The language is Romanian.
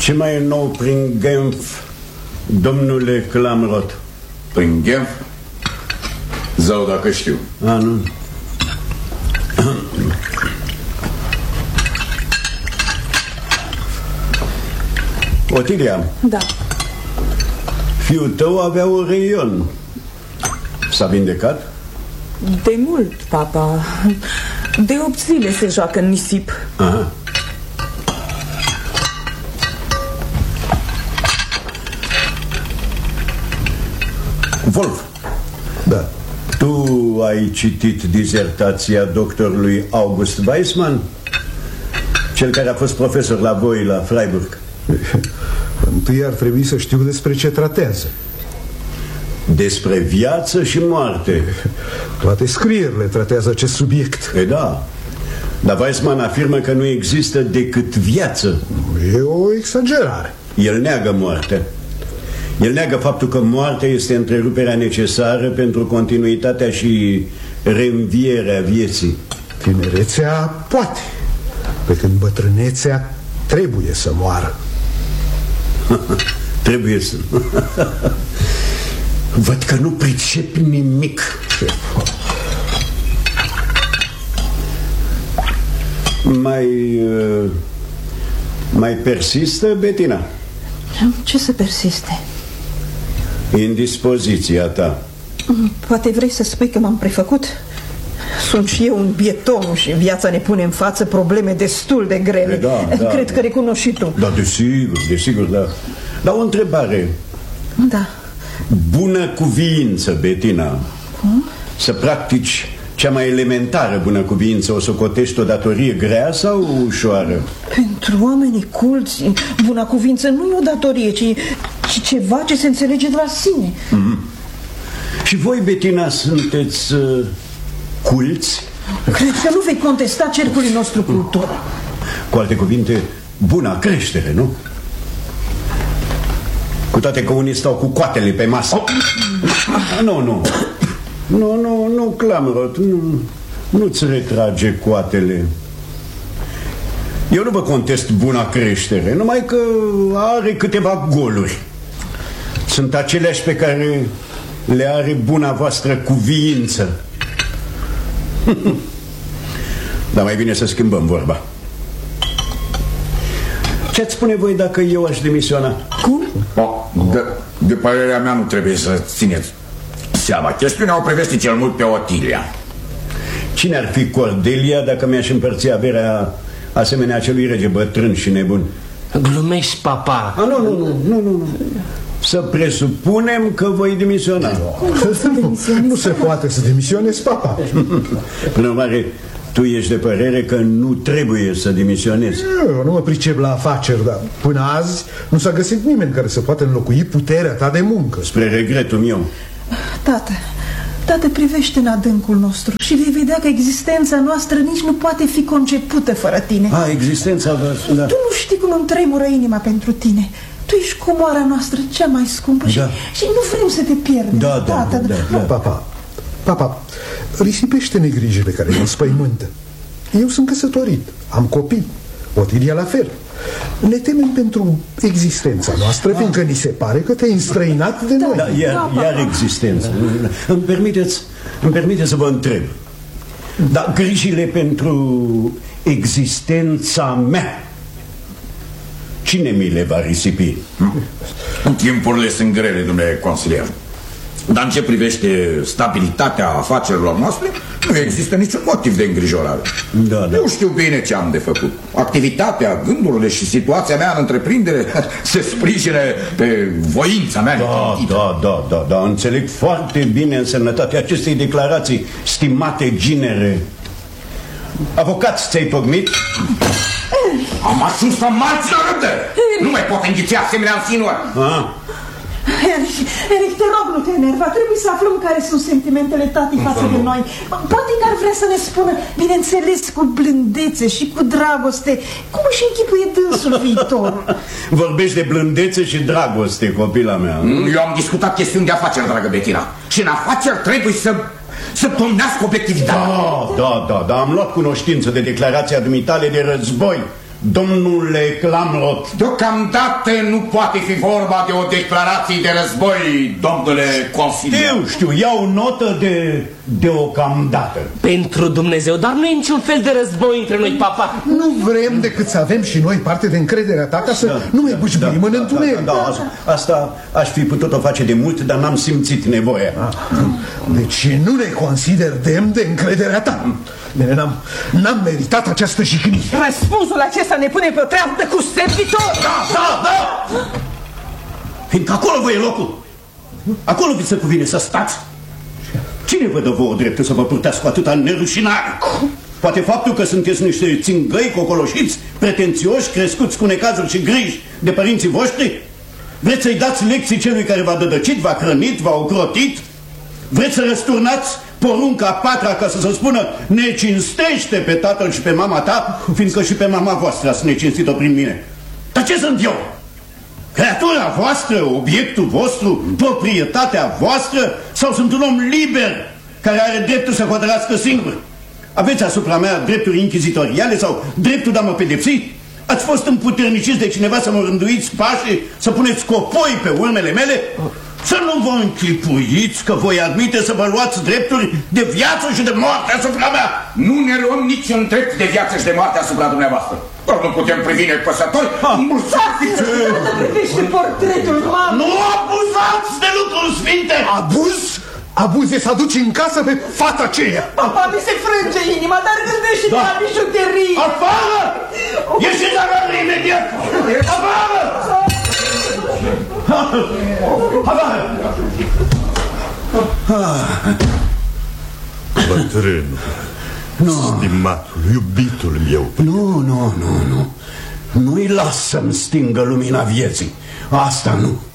Ce mai e nou prin Genf, domnule Clamrot? Prin Genf? Zău dacă știu. A, nu. Otilia. Da. Fiul tău avea un reion. S-a vindecat? De mult, papa. De 8 zile se joacă în nisip. Aha. Wolf. Da. Tu ai citit dizertația doctorului August Weissmann? Cel care a fost profesor la voi la Freiburg. Întâi ar trebui să știu despre ce tratează. Despre viață și moarte. Toate scrierile tratează acest subiect. E da. Dar Weissmann afirmă că nu există decât viață. E o exagerare. El neagă moartea. El neagă faptul că moartea este întreruperea necesară pentru continuitatea și reînvierea vieții. Tinerețea poate, pe când bătrânețea trebuie să moară. Trebuie să... Văd că nu pricep nimic. Mai persistă, Bettina? Ce să persiste? Indispoziția ta. Poate vrei să spui că m-am prefăcut? Sunt și eu un bieton și viața ne pune în față probleme destul de grele. Da, Cred că recunoști și tu. Da, desigur, da. Dar o întrebare. Da. Bună cuviință, Bettina. Cum? Să practici cea mai elementară bună cuviință, o socotești o datorie grea sau ușoară? Pentru oamenii culți, buna cuvință nu e o datorie, ci ceva ce se înțelege de la sine. Și voi, Bettina, sunteți culți? Cred că nu vei contesta cercului nostru cultură. Cu alte cuvinte, buna creștere, nu? Cu toate că unii stau cu coatele pe masă. Nu, Clamrot, nu-ți retrage coatele. Eu nu vă contest buna creștere, numai că are câteva goluri. Sunt aceleași pe care le are buna voastră cuviință. Dar mai bine să schimbăm vorba. Ce-ați spune voi dacă eu aș demisiona? Cum? De părerea mea nu trebuie să țineți seama. Chestiunea o privește cel mult pe Otilia. Cine ar fi Cordelia dacă mi-aș împărți averea asemenea acelui rege bătrân și nebun? Glumești, papa. Nu. Să presupunem că voi demisiona. Nu se poate să demisionezi, papa. Până urmare, tu ești de părere că nu trebuie să demisionezi. Eu nu mă pricep la afaceri, dar până azi nu s-a găsit nimeni care să poată înlocui puterea ta de muncă. Spre regretul meu. Tată, privește în adâncul nostru și vei vedea că existența noastră nici nu poate fi concepută fără tine. Existența voastră, da. Tu nu știi cum îmi tremură inima pentru tine. Tu ești comoara noastră cea mai scumpă, da. și nu vrem să te pierdem. Da. Papa, risipește negrijile care mă înspăimântă. Eu sunt căsătorit, am copii, Otilia la fel. Ne temem pentru existența noastră, fiindcă ni se pare că te-ai înstrăinat de noi. Iar existența. Îmi permite să vă întreb. Dar grijile pentru existența mea, cine mi le va risipi? Timpurile sunt grele, domnule consilier. Dar în ce privește stabilitatea afacerilor noastre, nu există niciun motiv de îngrijorare. Eu știu bine ce am de făcut. Activitatea, gândurile și situația mea în întreprindere se sprijine pe voința mea. Da, înțeleg foarte bine însemnătatea acestei declarații, stimate ginere. Avocat, ți-ai pocnit? Am ajuns la marți la răbdări. Nu mai pot înghiți asemenea insinuări. Eric, te rog, nu te enerva. Trebuie să aflăm care sunt sentimentele tatii față de noi. Poate că ar vrea să ne spună, bineînțeles, cu blândețe și cu dragoste, cum își închipuie dânsul viitorul. Vorbești de blândețe și dragoste, copila mea. Eu am discutat chestiuni de afaceri, dragă Bettina. Și în afaceri trebuie să domnească obiectivitatea. Da, am luat cunoștință de declarația dumitale de război domnule Clamrot. Deocamdată nu poate fi vorba de o declarație de război, domnule consilier. Știu, iau notă de deocamdată. Pentru Dumnezeu, dar nu e niciun fel de război între noi, papa. Nu vrem decât să avem și noi parte de încrederea ta, ca să nu mai bușburim în întuneric. Asta aș fi putut o face de mult, dar n-am simțit nevoia. Deci nu ne consider demn de încrederea ta. Bine, n-am meritat această jignire. Răspunsul acesta ne pune pe o treaptă cu servitor. Da! Fiindcă acolo vă e locul. Acolo vi se cuvine să stați. Cine vă dă vouă dreptul să vă purtați cu atâta nerușinare? Poate faptul că sunteți niște țingăi cocoloșiți, pretențioși, crescuți cu necazuri și griji de părinții voștri? Vreți să-i dați lecții celui care v-a dădăcit, v-a hrănit, v-a ocrotit? Vreți să răsturnați porunca patra ca să se spună ne cinstește pe tatăl și pe mama ta, fiindcă și pe mama voastră ați necinstit-o prin mine? Dar ce sunt eu? Creatura voastră, obiectul vostru, proprietatea voastră, sau sunt un om liber care are dreptul să hotărască singur? Aveți asupra mea drepturi inchizitoriale sau dreptul de a mă pedepsi? Ați fost împuterniciți de cineva să mă rânduiți pașii, să puneți copoi pe urmele mele? Să nu vă închipuiți că voi admite să vă luați drepturi de viață și de moarte asupra mea. Nu ne luăm niciun drept de viață și de moarte asupra dumneavoastră. Doar nu putem privi nepăsători. Privește portretul mamei. Nu abuzați de lucruri sfinte! Abuz? Abuz e să aduci în casă pe fata aceea. Papa, mi se frânge inima, dar gândește-te la bijuterii. Afară! Ieșiți afară imediat! Afară! Afară! Bătrânul, stimatul, iubitul meu. Nu. Nu-i las să-mi stingă lumina vieții. Asta nu.